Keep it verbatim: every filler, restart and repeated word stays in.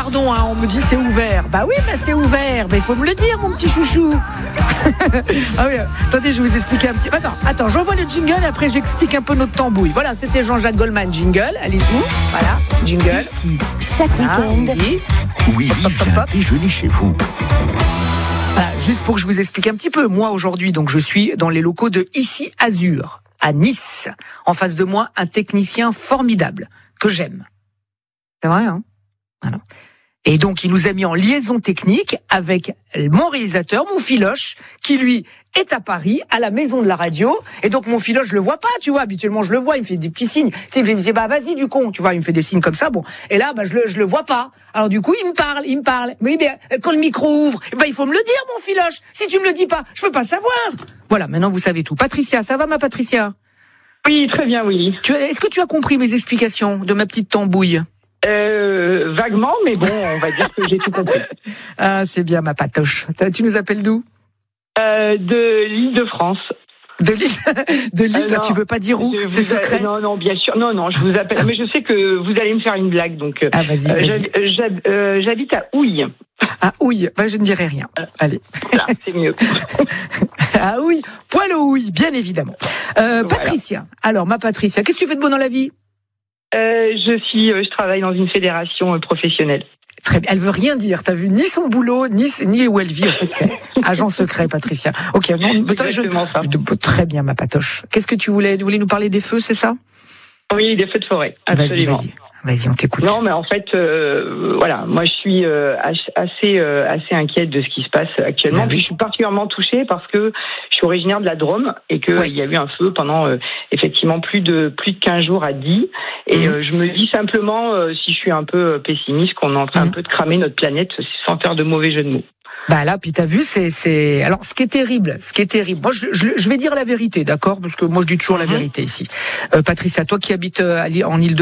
pardon, hein, on me dit c'est ouvert. Bah oui, bah c'est ouvert. Mais il faut me le dire, mon petit chouchou. Ah oui, attendez, je vais vous expliquer un petit... Attends, attends, j'envoie le jingle et après j'explique un peu notre tambouille. Voilà, c'était Jean-Jacques Goldman, jingle. Allez-y, voilà, jingle. Ici, chaque Ah, week-end. oui. Oui, Hop, hop, hop. déjeuner chez vous. Voilà, juste pour que je vous explique un petit peu. Moi, aujourd'hui, donc, je suis dans les locaux de Ici Azur, à Nice. En face de moi, un technicien formidable, que j'aime. C'est vrai, hein? Voilà. Et donc, il nous a mis en liaison technique avec mon réalisateur, mon filoche, qui lui est à Paris, à la maison de la radio. Et donc, mon filoche, je le vois pas, tu vois. Habituellement, je le vois, il me fait des petits signes. Tu sais, il me fait, bah, vas-y, du con, tu vois. Il me fait des signes comme ça, bon. Et là, bah, je le, je le vois pas. Alors, du coup, il me parle, il me parle. Mais, bien, quand le micro ouvre, bah, il faut me le dire, mon filoche. Si tu me le dis pas, je peux pas savoir. Voilà, maintenant, vous savez tout. Patricia, ça va, ma Patricia? Oui, très bien, oui. Tu, est-ce que tu as compris mes explications de ma petite tambouille? Euh, vaguement, mais bon, on va dire que j'ai tout compris. Ah, c'est bien, ma patoche. Tu nous appelles d'où? Euh, de l'Île-de-France. De l'île, de l'île, Euh, là, non, tu veux pas dire où? Je C'est vous a- secret? Non, non, bien sûr. Non, non, je vous appelle. Mais je sais que vous allez me faire une blague, donc. euh, Ah, vas-y, euh, vas-y. j'hab- euh, j'hab- euh, J'habite à Houille. Ah, ouille. Bah, je ne dirai rien. Allez. Voilà, c'est mieux. Ah, oui. Poil au ouille, bien évidemment. Euh, Voilà. Patricia. Alors, ma Patricia, qu'est-ce que tu fais de beau dans la vie? Euh, je suis, euh, je travaille dans une fédération euh, professionnelle. Très bien. Elle veut rien dire. T'as vu ni son boulot, ni, ni où elle vit, en fait. C'est agent secret, Patricia. Ok, non, mais toi, je, Exactement ça. je- très bien, ma patoche. Qu'est-ce que tu voulais, tu voulais nous parler des feux, c'est ça? Oui, des feux de forêt, Vas-y, absolument. vas-y. Vas-y, on t'écoute. Non, mais en fait, euh, voilà, moi je suis euh, assez euh, assez inquiète de ce qui se passe actuellement. Ah oui. Puis je suis particulièrement touchée parce que je suis originaire de la Drôme et que Ouais. il y a eu un feu pendant euh, effectivement plus de plus de quinze jours à Die. Et Mhm. euh, je me dis simplement, euh, si je suis un peu euh, pessimiste, qu'on est en train Mhm. un peu de cramer notre planète sans faire de mauvais jeu de mots. Bah là, puis t'as vu, c'est, c'est. Alors, ce qui est terrible, ce qui est terrible. Moi, je, je, je vais dire la vérité, d'accord, parce que moi, je dis toujours la Mhm. vérité ici. Euh, Patricia, toi qui habites euh, à Lille- en Île